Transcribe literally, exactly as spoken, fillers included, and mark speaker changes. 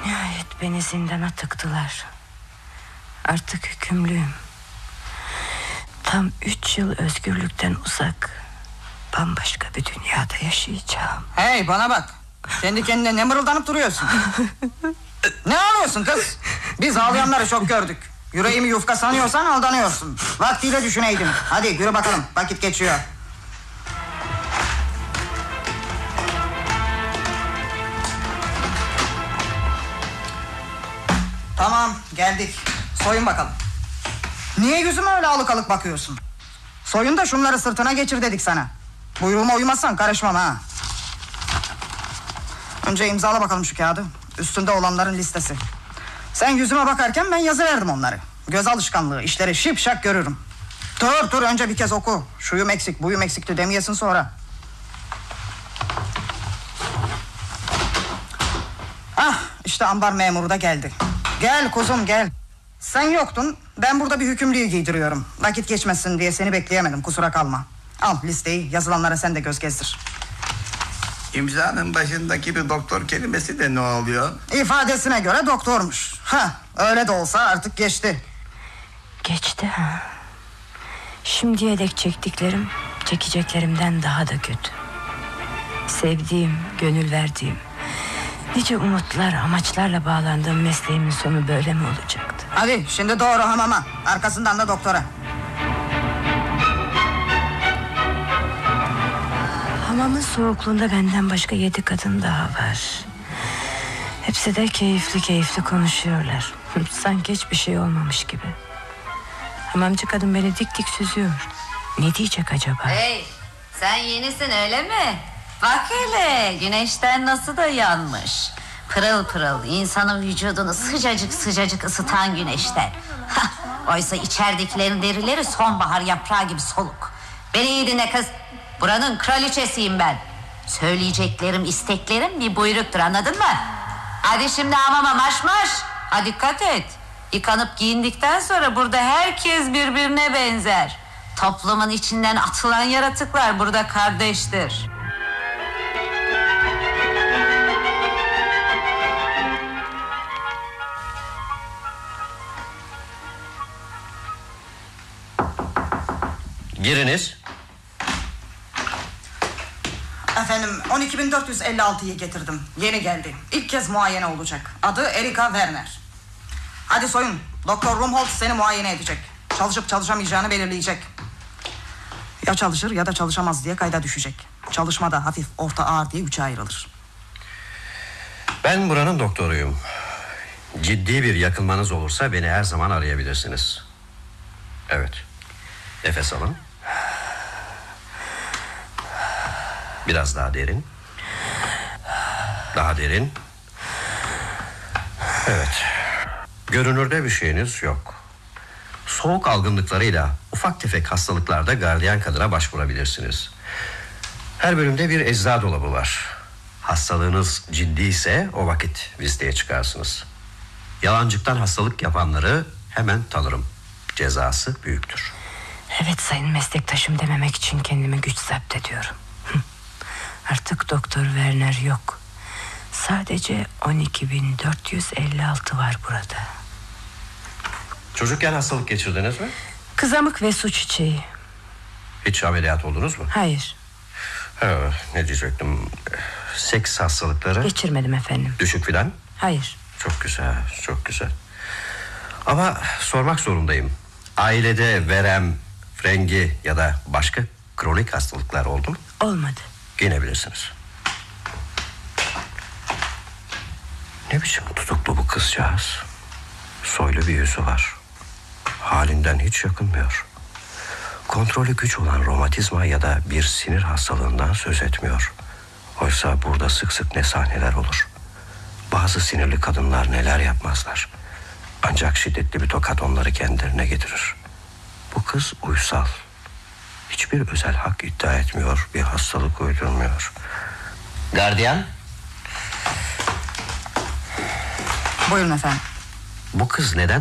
Speaker 1: Nihayet beni zindana tıktılar. Artık hükümlüyüm. Tam üç yıl özgürlükten uzak, bambaşka bir dünyada yaşayacağım.
Speaker 2: Hey, bana bak. Kendi kendine ne mırıldanıp duruyorsun? Ne ağlıyorsun kız? Biz ağlayanları çok gördük. Yüreğimi yufka sanıyorsan aldanıyorsun. Vaktiyle düşüneydin. Hadi yürü bakalım, vakit geçiyor. Tamam, geldik. Soyun bakalım. Niye yüzüme öyle alık alık bakıyorsun? Soyun da şunları sırtına geçir dedik sana. Buyruğuma uymazsan karışmam ha. Önce imzala bakalım şu kağıdı. Üstünde olanların listesi. Sen yüzüme bakarken ben yazı verdim onları. Göz alışkanlığı, işleri şipşak görürüm. Dur dur, önce bir kez oku. Şuyum eksik, buyum eksikti demeyesin sonra. Ah, işte ambar memuru da geldi. Gel kuzum gel. Sen yoktun, ben burada bir hükümlüyü giydiriyorum. Vakit geçmesin diye seni bekleyemedim, kusura kalma. Al listeyi, yazılanlara sen de göz gezdir.
Speaker 3: İmzanın başındaki bir doktor kelimesi de ne oluyor?
Speaker 2: İfadesine göre doktormuş. Ha, öyle de olsa artık geçti.
Speaker 1: Geçti ha. Şimdiye dek çektiklerim çekeceklerimden daha da kötü. Sevdiğim, gönül verdiğim, nice umutlar, amaçlarla bağlandığım mesleğimin sonu böyle mi olacaktı?
Speaker 2: Hadi şimdi doğru hamama, arkasından da doktora.
Speaker 1: Hamamın soğukluğunda benden başka yedi kadın daha var. Hepsi de keyifli keyifli konuşuyorlar. Sanki hiçbir şey olmamış gibi. Hamamcı kadın beni dik dik süzüyor. Ne diyecek acaba?
Speaker 4: Hey, sen yenisin öyle mi? Bak hele, güneşten nasıl da yanmış. Pırıl pırıl, insanın vücudunu sıcacık sıcacık ısıtan güneşten. Hah, oysa içeridekilerin derileri sonbahar yaprağı gibi soluk. Beni iyi dinle kız. Buranın kraliçesiyim ben. Söyleyeceklerim, isteklerim bir buyruktur, anladın mı? Hadi şimdi hamama marş marş. Ha, dikkat et. Yıkanıp giyindikten sonra burada herkes birbirine benzer. Toplumun içinden atılan yaratıklar burada kardeştir.
Speaker 5: Giriniz.
Speaker 2: Efendim, on iki bin dört yüz elli altıyı getirdim. Yeni geldi. İlk kez muayene olacak. Adı Erika Werner. Hadi soyun. Doktor Rumholtz seni muayene edecek. Çalışıp çalışamayacağını belirleyecek. Ya çalışır ya da çalışamaz diye kayda düşecek. Çalışmada hafif, orta, ağır diye üçe ayrılır.
Speaker 5: Ben buranın doktoruyum. Ciddi bir yakınmanız olursa beni her zaman arayabilirsiniz. Evet. Nefes alın. Biraz daha derin. Daha derin. Evet. Görünürde bir şeyiniz yok. Soğuk algınlıklarıyla ufak tefek hastalıklarda gardiyan kadına başvurabilirsiniz. Her bölümde bir eczacı dolabı var. Hastalığınız ciddiyse o vakit listeye çıkarsınız. Yalancıktan hastalık yapanları hemen tanırım. Cezası büyüktür.
Speaker 1: Evet sayın meslektaşım dememek için kendimi güç zapt ediyorum. Artık Doktor Werner yok. Sadece on iki bin dört yüz elli altı var burada.
Speaker 5: Çocukken hastalık geçirdiniz mi?
Speaker 1: Kızamık ve su çiçeği.
Speaker 5: Hiç ameliyat oldunuz mu?
Speaker 1: Hayır.
Speaker 5: Ha, ne diyecektim? Seks hastalıkları?
Speaker 1: Geçirmedim efendim.
Speaker 5: Düşük filan?
Speaker 1: Hayır.
Speaker 5: Çok güzel, çok güzel. Ama sormak zorundayım. Ailede verem, frengi ya da başka kronik hastalıklar oldu mu?
Speaker 1: Olmadı.
Speaker 5: Giyinebilirsiniz. Ne biçim tutuklu bu kızcağız? Soylu bir yüzü var. Halinden hiç yakınmıyor. Kontrolü güç olan romatizma ya da bir sinir hastalığından söz etmiyor. Oysa burada sık sık ne sahneler olur. Bazı sinirli kadınlar neler yapmazlar. Ancak şiddetli bir tokat onları kendilerine getirir. Bu kız uysal. Hiçbir özel hak iddia etmiyor, bir hastalık uydurmuyor. Gardiyan.
Speaker 2: Buyurun efendim.
Speaker 5: Bu kız neden